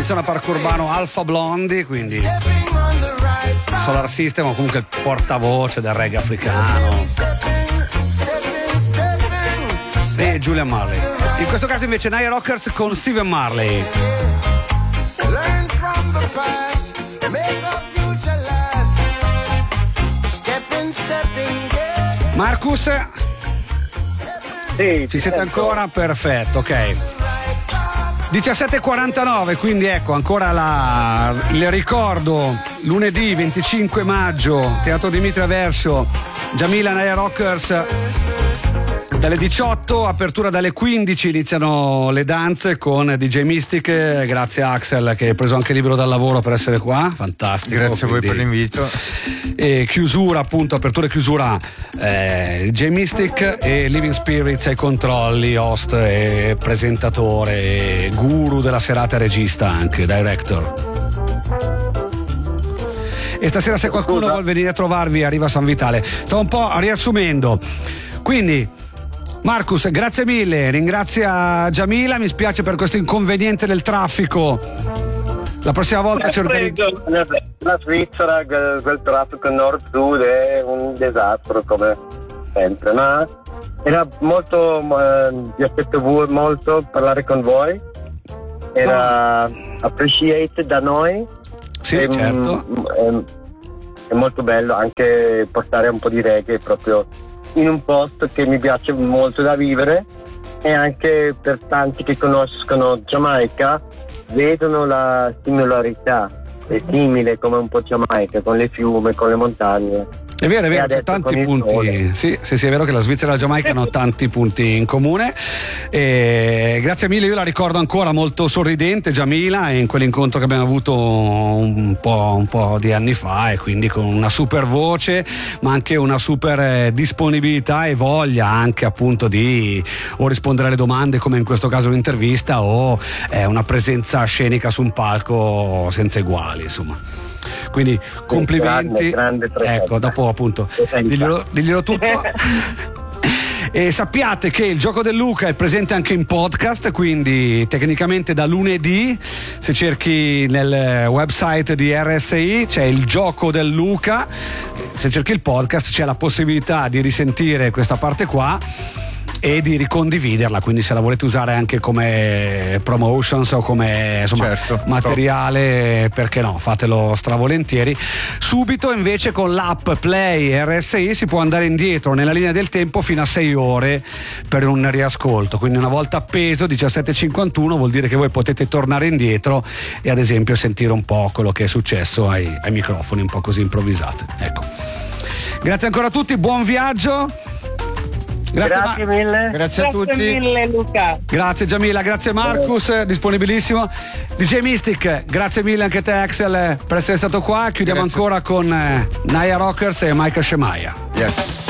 Attenzione a Parco Urbano, Alpha Blondy, quindi Solar System, o comunque il portavoce del reggae africano. E Julian Marley. In questo caso invece Naya Rockers con Steven Marley. Marcus? Sì, ci siete ancora? Perfetto, ok. 17:49, quindi ecco ancora il ricordo, lunedì 25 maggio, Teatro Dimitri Verso, Jamila Naya Rockers, dalle 18, apertura dalle 15, iniziano le danze con DJ Mystic, grazie a Axel che hai preso anche libero dal lavoro per essere qua, fantastico. Grazie a voi per l'invito. E chiusura, appunto, apertura e chiusura, DJ Mystic e Living Spirits ai controlli, host e presentatore, e guru della serata e regista anche, director. E stasera se qualcuno vuol venire a trovarvi arriva a San Vitale. Sto un po' riassumendo, quindi Marcus, grazie mille, ringrazia Jamila, mi spiace per questo inconveniente del traffico. La prossima volta ci organizziamo. La Svizzera, quel traffico nord-sud è un disastro come sempre, ma era molto, vi aspetto molto parlare con voi, era appreciated da noi. Sì, certo. È molto bello anche portare un po' di reggae proprio in un posto che mi piace molto da vivere, e anche per tanti che conoscono Giamaica vedono la similarità, è simile come un po' Giamaica, con le fiume, con le montagne. È vero, c'è tanti punti. Sì, è vero che la Svizzera e la Giamaica hanno tanti punti in comune. E grazie mille, io la ricordo ancora molto sorridente, Jamila, in quell'incontro che abbiamo avuto un po' di anni fa, e quindi con una super voce, ma anche una super disponibilità e voglia anche appunto di o rispondere alle domande, come in questo caso un'intervista, o una presenza scenica su un palco senza eguali, insomma. Quindi complimenti, grande ecco, dopo appunto diglielo tutto. E sappiate che il Gioco del Luca è presente anche in podcast, quindi tecnicamente da lunedì, se cerchi nel website di RSI c'è il Gioco del Luca, se cerchi il podcast c'è la possibilità di risentire questa parte qua e di ricondividerla, quindi se la volete usare anche come promotions o come insomma, certo, materiale, perché no, fatelo stravolentieri. Subito invece con l'app Play RSI si può andare indietro nella linea del tempo fino a 6 ore per un riascolto, quindi una volta appeso 17:51 vuol dire che voi potete tornare indietro e ad esempio sentire un po' quello che è successo ai microfoni un po' così improvvisati. Ecco, grazie ancora a tutti, buon viaggio. Grazie mille. Grazie a tutti. Grazie mille Luca. Grazie Jamila, grazie Marcus, disponibilissimo. DJ Mystic, grazie mille anche a te Axel per essere stato qua. Chiudiamo ancora con Naya Rockers e Micah Shemaiah. Yes.